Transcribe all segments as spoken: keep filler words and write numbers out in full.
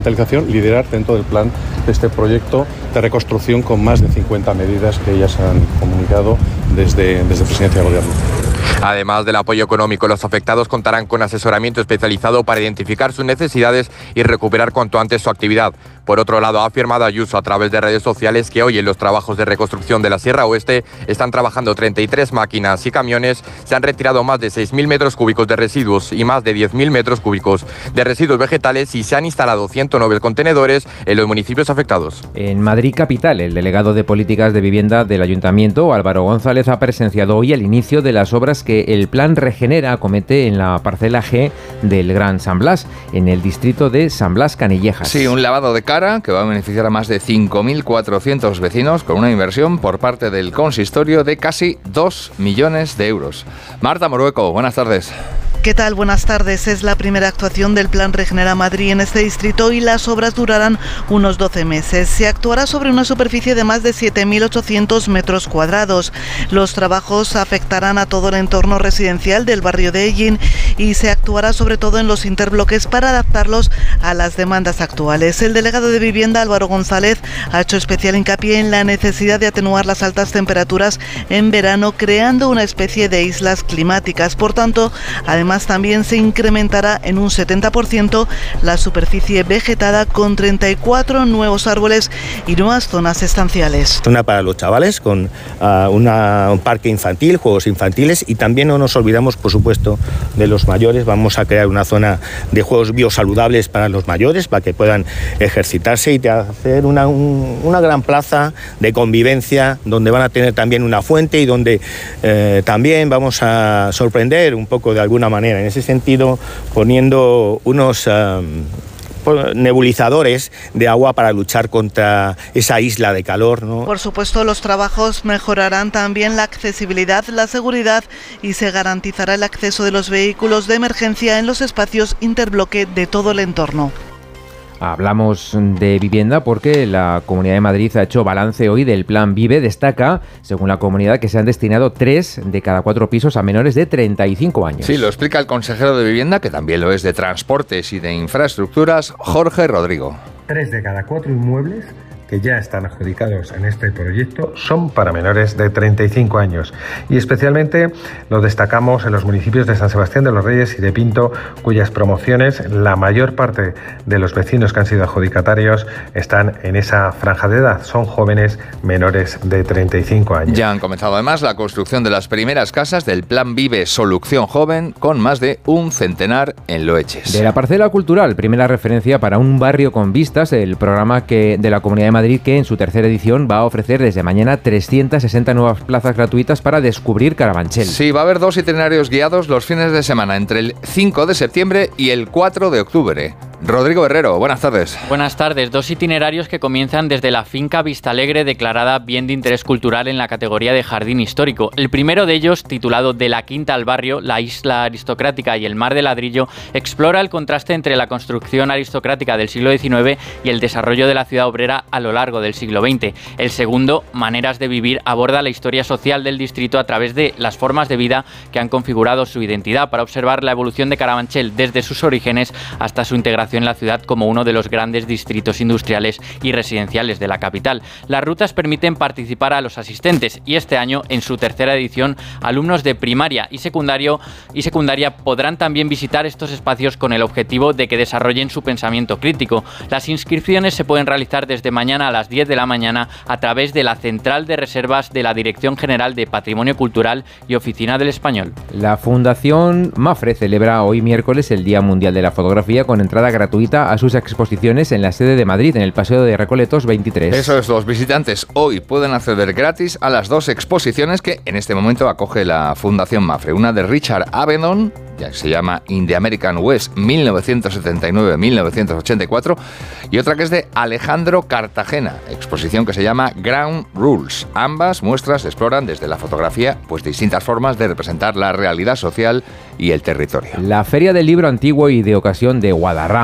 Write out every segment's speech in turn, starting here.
Liderar dentro del plan de este proyecto de reconstrucción con más de cincuenta medidas que ya se han comunicado desde, desde Presidencia de Gobierno. Además del apoyo económico, los afectados contarán con asesoramiento especializado para identificar sus necesidades y recuperar cuanto antes su actividad. Por otro lado, ha afirmado Ayuso a través de redes sociales que hoy en los trabajos de reconstrucción de la Sierra Oeste están trabajando treinta y tres máquinas y camiones, se han retirado más de seis mil metros cúbicos de residuos y más de diez mil metros cúbicos de residuos vegetales y se han instalado ciento nueve contenedores en los municipios afectados. En Madrid capital, el delegado de Políticas de Vivienda del Ayuntamiento, Álvaro González, ha presenciado hoy el inicio de las obras que el Plan Regenera acomete en la parcela G del Gran San Blas, en el distrito de San Blas Canillejas. Sí, un lavado de cara que va a beneficiar a más de cinco mil cuatrocientos vecinos con una inversión por parte del consistorio de casi dos millones de euros. Marta Morueco, buenas tardes. ¿Qué tal? Buenas tardes. Es la primera actuación del Plan Regenera Madrid en este distrito y las obras durarán unos doce meses. Se actuará sobre una superficie de más de siete mil ochocientos metros cuadrados. Los trabajos afectarán a todo el entorno residencial del barrio de Ellín y se actuará sobre todo en los interbloques para adaptarlos a las demandas actuales. El delegado de Vivienda, Álvaro González, ha hecho especial hincapié en la necesidad de atenuar las altas temperaturas en verano, creando una especie de islas climáticas. Por tanto, además también se incrementará en un setenta por ciento la superficie vegetada con treinta y cuatro nuevos árboles y nuevas zonas estanciales. Zona para los chavales con uh, una, un parque infantil, juegos infantiles y también no nos olvidamos, por supuesto, de los mayores. Vamos a crear una zona de juegos biosaludables para los mayores para que puedan ejercitarse y hacer una, un, una gran plaza de convivencia donde van a tener también una fuente y donde eh, también vamos a sorprender un poco de alguna manera. En ese sentido, poniendo unos um, nebulizadores de agua para luchar contra esa isla de calor, ¿no? Por supuesto, los trabajos mejorarán también la accesibilidad, la seguridad y se garantizará el acceso de los vehículos de emergencia en los espacios interbloque de todo el entorno. Hablamos de vivienda porque la Comunidad de Madrid ha hecho balance hoy del Plan Vive. Destaca, según la comunidad, que se han destinado tres de cada cuatro pisos a menores de treinta y cinco años. Sí, lo explica el consejero de Vivienda, que también lo es de Transportes y de Infraestructuras, Jorge Rodrigo. Tres de cada cuatro inmuebles que ya están adjudicados en este proyecto son para menores de treinta y cinco años y especialmente lo destacamos en los municipios de San Sebastián de los Reyes y de Pinto, cuyas promociones, la mayor parte de los vecinos que han sido adjudicatarios están en esa franja de edad, son jóvenes menores de treinta y cinco años. Ya han comenzado además la construcción de las primeras casas del Plan Vive Solución Joven con más de un centenar en Loeches. De la parcela cultural, primera referencia para un barrio con vistas, el programa que de la Comunidad de Madrid Madrid, que en su tercera edición va a ofrecer desde mañana trescientas sesenta nuevas plazas gratuitas para descubrir Carabanchel. Sí, va a haber dos itinerarios guiados los fines de semana entre el cinco de septiembre y el cuatro de octubre. Rodrigo Herrero, buenas tardes. Buenas tardes. Dos itinerarios que comienzan desde la finca Vistalegre, declarada Bien de Interés Cultural en la categoría de Jardín Histórico. El primero de ellos, titulado De la Quinta al Barrio, la isla aristocrática y el mar de ladrillo, explora el contraste entre la construcción aristocrática del siglo diecinueve y el desarrollo de la ciudad obrera a lo largo del siglo veinte. El segundo, Maneras de Vivir, aborda la historia social del distrito a través de las formas de vida que han configurado su identidad, para observar la evolución de Carabanchel desde sus orígenes hasta su integración en la ciudad como uno de los grandes distritos industriales y residenciales de la capital. Las rutas permiten participar a los asistentes y este año, en su tercera edición, alumnos de primaria y secundario y secundaria podrán también visitar estos espacios con el objetivo de que desarrollen su pensamiento crítico. Las inscripciones se pueden realizar desde mañana a las diez de la mañana a través de la Central de Reservas de la Dirección General de Patrimonio Cultural y Oficina del Español. La Fundación Mafre celebra hoy miércoles el Día Mundial de la Fotografía con entrada gratuita a sus exposiciones en la sede de Madrid, en el Paseo de Recoletos veintitrés. Eso es, los visitantes hoy pueden acceder gratis a las dos exposiciones que en este momento acoge la Fundación Mafre. Una de Richard Avedon, ya que se llama In the American West mil novecientos setenta y nueve a mil novecientos ochenta y cuatro, y otra que es de Alejandro Cartagena, exposición que se llama Ground Rules. Ambas muestras exploran desde la fotografía pues distintas formas de representar la realidad social y el territorio. La Feria del Libro Antiguo y de Ocasión de Guadarrama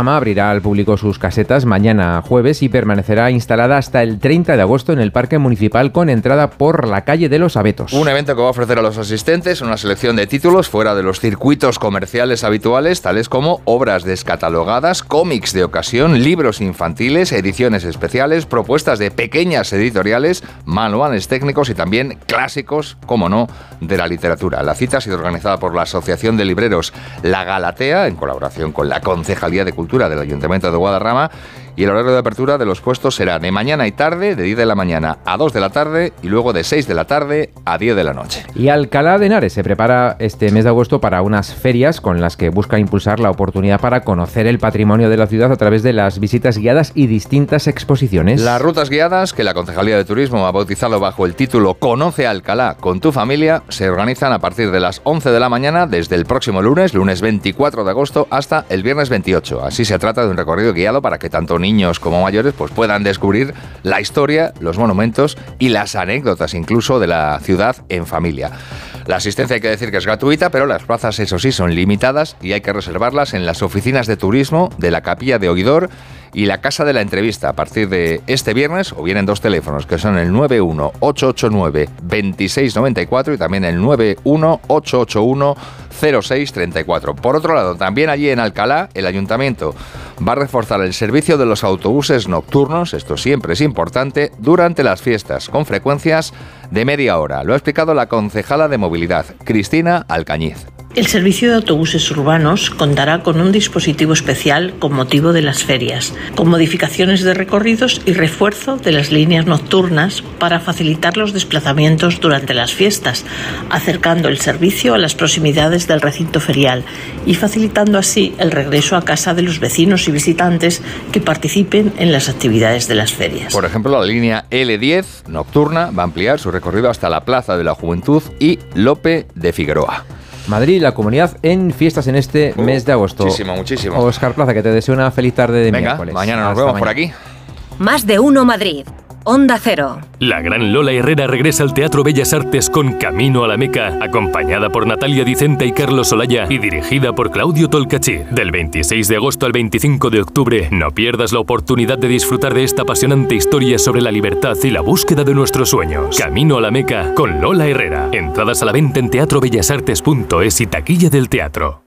Guadarrama abrirá al público sus casetas mañana jueves y permanecerá instalada hasta el treinta de agosto en el Parque Municipal con entrada por la calle de los Abetos. Un evento que va a ofrecer a los asistentes una selección de títulos fuera de los circuitos comerciales habituales, tales como obras descatalogadas, cómics de ocasión, libros infantiles, ediciones especiales, propuestas de pequeñas editoriales, manuales técnicos y también clásicos, como no, de la literatura. La cita ha sido organizada por la Asociación de Libreros La Galatea, en colaboración con la Concejalía de Cultura del Ayuntamiento de Guadarrama, y el horario de apertura de los puestos será de mañana y tarde, de diez de la mañana a dos de la tarde y luego de seis de la tarde a diez de la noche. Y Alcalá de Henares se prepara este mes de agosto para unas ferias con las que busca impulsar la oportunidad para conocer el patrimonio de la ciudad a través de las visitas guiadas y distintas exposiciones. Las rutas guiadas, que la Concejalía de Turismo ha bautizado bajo el título Conoce Alcalá con tu familia, se organizan a partir de las once de la mañana desde el próximo lunes, lunes veinticuatro de agosto, hasta el viernes veintiocho. Así se trata de un recorrido guiado para que tanto niños como mayores pues puedan descubrir la historia, los monumentos y las anécdotas incluso de la ciudad en familia. La asistencia hay que decir que es gratuita, pero las plazas, eso sí, son limitadas y hay que reservarlas en las oficinas de turismo de la Capilla de Oidor y la Casa de la Entrevista a partir de este viernes, o bien en dos teléfonos que son el nueve uno ocho ocho nueve dos seis nueve cuatro y también el nueve uno ocho ocho uno cero seis tres cuatro. Por otro lado, también allí en Alcalá, el Ayuntamiento va a reforzar el servicio de los autobuses nocturnos, esto siempre es importante, durante las fiestas, con frecuencias de media hora. Lo ha explicado la concejala de Movilidad, Cristina Alcañiz. El servicio de autobuses urbanos contará con un dispositivo especial con motivo de las ferias, con modificaciones de recorridos y refuerzo de las líneas nocturnas para facilitar los desplazamientos durante las fiestas, acercando el servicio a las proximidades del recinto ferial y facilitando así el regreso a casa de los vecinos y visitantes que participen en las actividades de las ferias. Por ejemplo, la línea ele diez nocturna va a ampliar su recorrido hasta la Plaza de la Juventud y Lope de Figueroa. Madrid, la comunidad en fiestas en este uh, mes de agosto. Muchísimo, muchísimo. Óscar Plaza, que te deseo una feliz tarde de Venga, miércoles. Mañana nos Hasta vemos mañana. por aquí. Más de uno Madrid. Onda Cero. La gran Lola Herrera regresa al Teatro Bellas Artes con Camino a la Meca, acompañada por Natalia Dicenta y Carlos Olaya y dirigida por Claudio Tolcachir. Del veintiséis de agosto al veinticinco de octubre, no pierdas la oportunidad de disfrutar de esta apasionante historia sobre la libertad y la búsqueda de nuestros sueños. Camino a la Meca con Lola Herrera. Entradas a la venta en teatro bellas artes punto es y taquilla del teatro.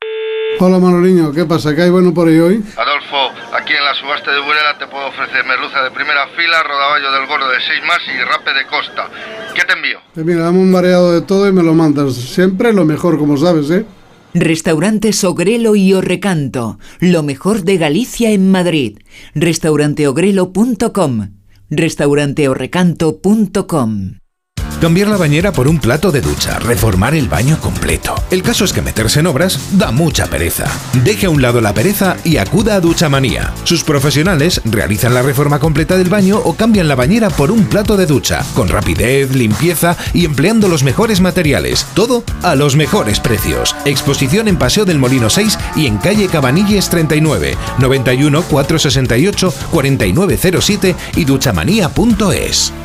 Hola Manoliño, ¿qué pasa? ¿Qué hay bueno por ahí hoy? Adolfo, aquí en la subasta de Burela te puedo ofrecer merluza de primera fila, rodaballo del gordo de seis más y rape de costa. ¿Qué te envío? Pues mira, dame un variado de todo y me lo mandas. Siempre lo mejor, como sabes, ¿eh? Restaurantes Ogrelo y Orrecanto, lo mejor de Galicia en Madrid. restaurante ogrelo punto com, restaurante orrecanto punto com. Cambiar la bañera por un plato de ducha, reformar el baño completo. El caso es que meterse en obras da mucha pereza. Deje a un lado la pereza y acuda a Duchamanía. Sus profesionales realizan la reforma completa del baño o cambian la bañera por un plato de ducha, con rapidez, limpieza y empleando los mejores materiales. Todo a los mejores precios. Exposición en Paseo del Molino seis y en calle Cabanilles treinta y nueve, noventa y uno, cuatrocientos sesenta y ocho, cuarenta y nueve cero siete y duchamanía punto es.